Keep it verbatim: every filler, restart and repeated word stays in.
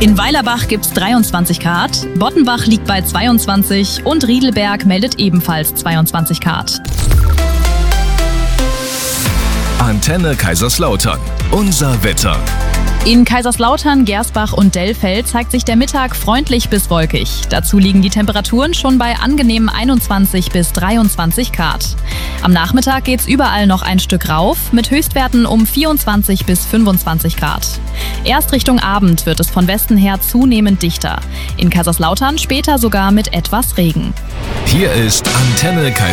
In Weilerbach gibt's dreiundzwanzig Grad, Bottenbach liegt bei zweiundzwanzig und Riedelberg meldet ebenfalls zweiundzwanzig Grad. Antenne Kaiserslautern. Unser Wetter. In Kaiserslautern, Gersbach und Dellfeld zeigt sich der Mittag freundlich bis wolkig. Dazu liegen die Temperaturen schon bei angenehmen einundzwanzig bis dreiundzwanzig Grad. Am Nachmittag geht's überall noch ein Stück rauf, mit Höchstwerten um vierundzwanzig bis fünfundzwanzig Grad. Erst Richtung Abend wird es von Westen her zunehmend dichter. In Kaiserslautern später sogar mit etwas Regen. Hier ist Antenne Kaiserslautern.